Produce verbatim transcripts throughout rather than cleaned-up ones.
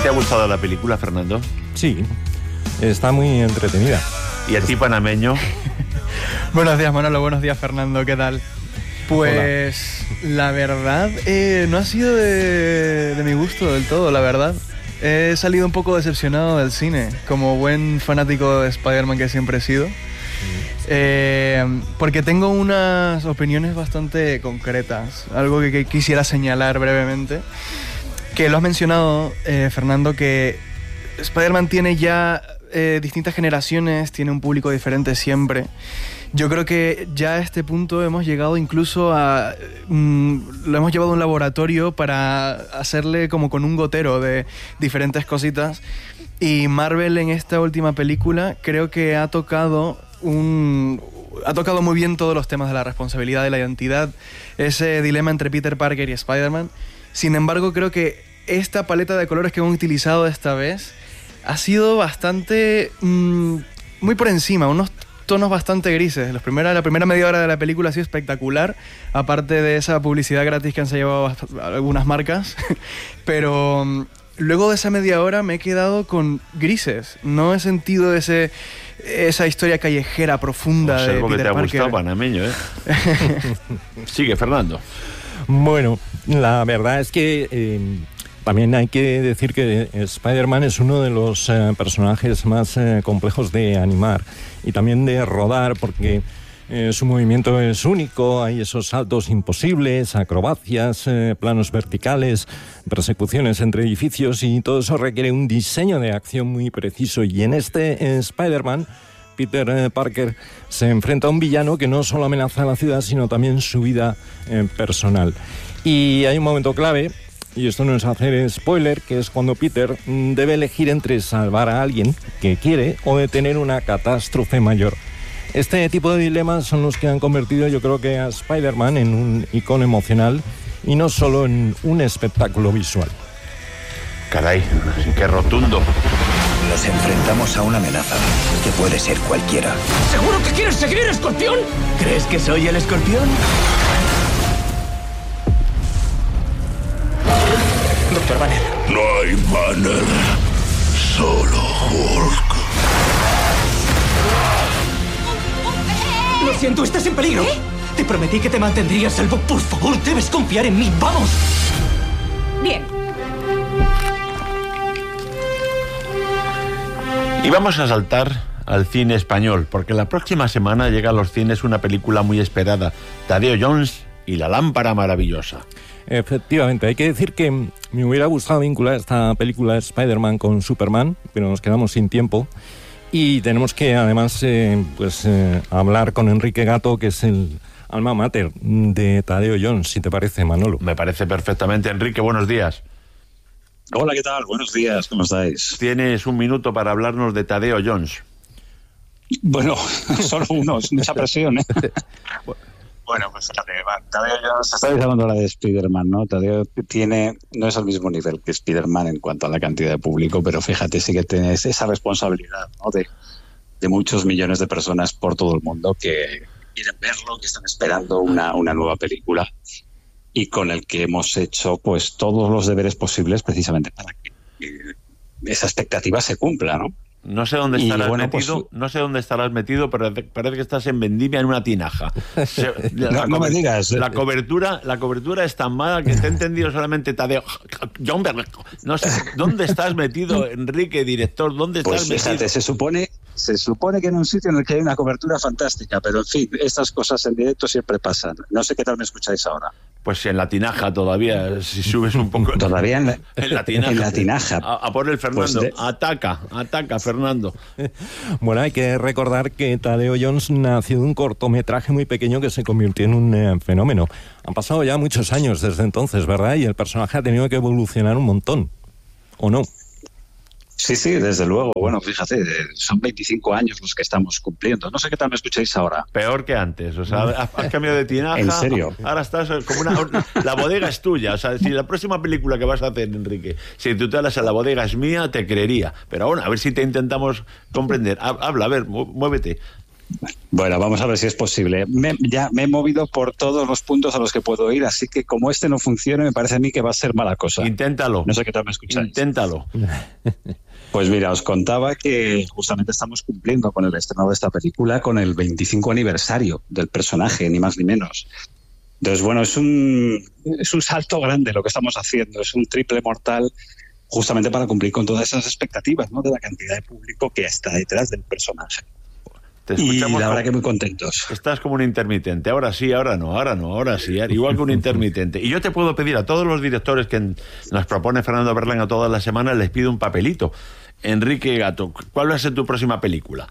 te ha gustado la película, Fernando? Sí, está muy entretenida. ¿Y a ti, panameño? Buenos días, Manolo. Buenos días, Fernando. ¿Qué tal? Pues Hola. La verdad eh, no ha sido de, de mi gusto del todo, la verdad. He salido un poco decepcionado del cine, como buen fanático de Spider-Man que siempre he sido. Eh, porque tengo unas opiniones bastante concretas, algo que, que quisiera señalar brevemente, que lo has mencionado, eh, Fernando, que Spider-Man tiene ya eh, distintas generaciones, tiene un público diferente siempre. Yo creo que ya a este punto hemos llegado incluso a... Mm, lo hemos llevado a un laboratorio para hacerle como con un gotero de diferentes cositas, y Marvel en esta última película creo que ha tocado un... ha tocado muy bien todos los temas de la responsabilidad de la identidad, ese dilema entre Peter Parker y Spider-Man. Sin embargo, creo que esta paleta de colores que hemos utilizado esta vez ha sido bastante... Mmm, muy por encima, unos tonos bastante grises. Los primera, la primera media hora de la película ha sido espectacular, aparte de esa publicidad gratis que han llevado algunas marcas. Pero um, luego de esa media hora me he quedado con grises. No he sentido ese... esa historia callejera profunda de Peter Parker. Te ha gustado, panameño, ¿eh? Sigue, Fernando. Bueno, la verdad es que eh, también hay que decir que Spider-Man es uno de los eh, personajes más eh, complejos de animar y también de rodar, porque eh, su movimiento es único. Hay esos saltos imposibles, acrobacias, eh, planos verticales, persecuciones entre edificios, y todo eso requiere un diseño de acción muy preciso. Y en este eh, Spider-Man, Peter eh, Parker se enfrenta a un villano que no solo amenaza a la ciudad, sino también su vida eh, personal. Y hay un momento clave, y esto no es hacer spoiler, que es cuando Peter debe elegir entre salvar a alguien que quiere o detener una catástrofe mayor. Este tipo de dilemas son los que han convertido, yo creo, que a Spider-Man en un icono emocional y no solo en un espectáculo visual. Caray, qué rotundo. Nos enfrentamos a una amenaza que puede ser cualquiera. ¿Seguro que quieres seguir, Escorpión? ¿Crees que soy el Escorpión? Doctor Banner. No hay Banner, solo Hulk. Lo siento, estás en peligro. ¿Eh? Te prometí que te mantendría a salvo. Por favor, debes confiar en mí. ¡Vamos! Bien. Y vamos a saltar al cine español, porque la próxima semana llega a los cines una película muy esperada, Tadeo Jones y la lámpara maravillosa. Efectivamente, hay que decir que me hubiera gustado vincular esta película de Spider-Man con Superman, pero nos quedamos sin tiempo. Y tenemos que, además, eh, pues eh, hablar con Enrique Gato, que es el alma mater de Tadeo Jones, si te parece, Manolo. Me parece perfectamente. Enrique, buenos días. Hola, ¿qué tal? Buenos días, ¿cómo estáis? Tienes un minuto para hablarnos de Tadeo Jones. Bueno, solo uno, es mucha presión, ¿eh? Bueno, pues Tadeo Jones, estáis hablando ahora de Spider-Man, ¿no? Tadeo tiene, no es al mismo nivel que Spider-Man en cuanto a la cantidad de público, pero fíjate, sí que tienes esa responsabilidad, ¿no? De, de muchos millones de personas por todo el mundo que quieren verlo, que están esperando una, una nueva película, y con el que hemos hecho pues todos los deberes posibles precisamente para que esa expectativa se cumpla, ¿no? No sé dónde estarás bueno, metido, pues, no sé dónde estarás metido, pero parece que estás en vendimia en una tinaja. Se, no, la, no me digas. La cobertura, la cobertura es tan mala que te he entendido solamente Tadeo. No sé dónde estás metido, Enrique, director. ¿Dónde estás pues, metido? Fíjate, se supone, se supone que en un sitio en el que hay una cobertura fantástica, pero en fin, estas cosas en directo siempre pasan. No sé qué tal me escucháis ahora. Pues en la tinaja todavía, si subes un poco. Todavía en la, en la tinaja. En la tinaja. A, a por el Fernando. Pues de... Ataca, ataca, Fernando. Bueno, hay que recordar que Tadeo Jones nació de un cortometraje muy pequeño que se convirtió en un eh, fenómeno. Han pasado ya muchos años desde entonces, ¿verdad? Y el personaje ha tenido que evolucionar un montón, ¿o no? Sí, sí, desde luego. Bueno, fíjate, son veinticinco años los que estamos cumpliendo. No sé qué tal me escucháis ahora. Peor que antes. O sea, has cambiado de tinaja. ¿En serio? Ahora estás como una... La bodega es tuya. O sea, si la próxima película que vas a hacer, Enrique, si tú te hablas a la bodega es mía, te creería. Pero ahora, a ver si te intentamos comprender. Habla, a ver, muévete. Bueno, vamos a ver si es posible. Me, ya me he movido por todos los puntos a los que puedo ir, así que como este no funcione, me parece a mí que va a ser mala cosa. Inténtalo. No sé qué tal me escucháis. Inténtalo. Pues mira, os contaba que justamente estamos cumpliendo con el estreno de esta película, con el veinticinco aniversario del personaje, ni más ni menos. Entonces, bueno, es un, es un salto grande lo que estamos haciendo, es un triple mortal justamente para cumplir con todas esas expectativas, ¿no?, de la cantidad de público que está detrás del personaje. Te y la como, verdad que muy contentos. Estás como un intermitente, ahora sí, ahora no, ahora no, ahora sí, igual que un intermitente. Y yo te puedo pedir a todos los directores que nos propone Fernando Berlanga todas las semanas, les pido un papelito. Enrique Gato, ¿cuál va a ser tu próxima película?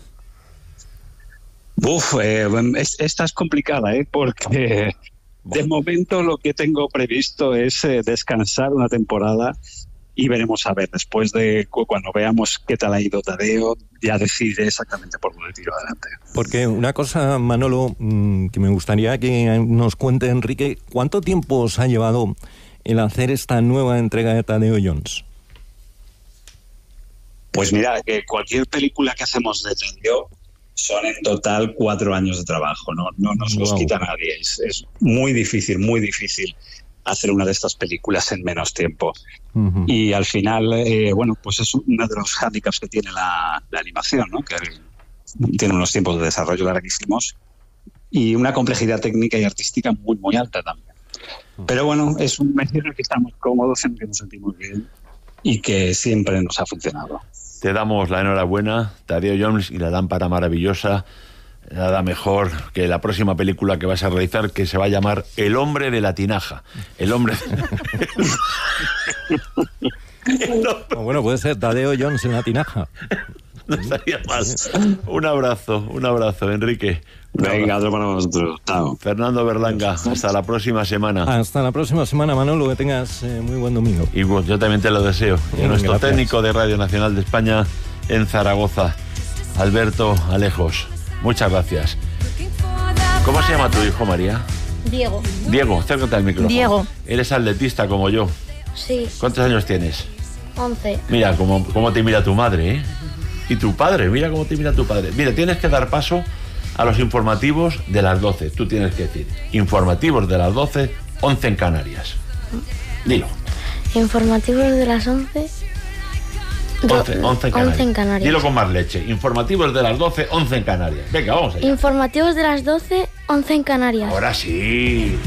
Uf, eh, es, esta es complicada, ¿eh? Porque de momento lo que tengo previsto es eh, descansar una temporada y veremos a ver, después de cuando veamos qué tal ha ido Tadeo, ya decidiré exactamente por dónde tiro adelante. Porque una cosa, Manolo, que me gustaría que nos cuente Enrique, ¿cuánto tiempo os ha llevado el hacer esta nueva entrega de Tadeo Jones? Pues mira, que cualquier película que hacemos de Tadeo son en total cuatro años de trabajo, no, no nos los Wow. quita nadie, es, es muy difícil, muy difícil hacer una de estas películas en menos tiempo. Uh-huh. Y al final, eh, bueno, pues es uno de los hándicaps que tiene la, la animación, ¿no?, que tiene unos tiempos de desarrollo larguísimos y una complejidad técnica y artística muy, muy alta también. Pero bueno, es un medio en el que estamos cómodos, en el que nos sentimos bien y que siempre nos ha funcionado. Te damos la enhorabuena, Tadeo Jones y la lámpara maravillosa. Nada mejor que la próxima película que vas a realizar, que se va a llamar El hombre de la tinaja. El hombre... El hombre... Oh, bueno, puede ser Tadeo Jones en la tinaja. No estaría mal. Un abrazo, un abrazo, Enrique. Un Venga, abrazo. otro para vosotros. Chao. Fernando Berlanga, hasta la próxima semana. Hasta la próxima semana, Manolo, que tengas eh, muy buen domingo. Y bueno, yo también te lo deseo. Y Bien, nuestro gracias. técnico de Radio Nacional de España en Zaragoza, Alberto Alejos. Muchas gracias. ¿Cómo se llama tu hijo, María? Diego. Diego, acércate al micrófono. Diego. Eres atletista como yo. Sí, ¿Cuántos años tienes? once. Mira cómo, cómo te mira tu madre, ¿eh? Y tu padre, mira cómo te mira tu padre. Mira, tienes que dar paso a los informativos de las doce. Tú tienes que decir, informativos de las doce, once en Canarias. Dilo. Informativos de las once. once, once en Canarias. once en Canarias. Dilo con más leche. Informativos de las doce, once en Canarias. Venga, vamos allá. Informativos de las doce, once en Canarias. Ahora sí.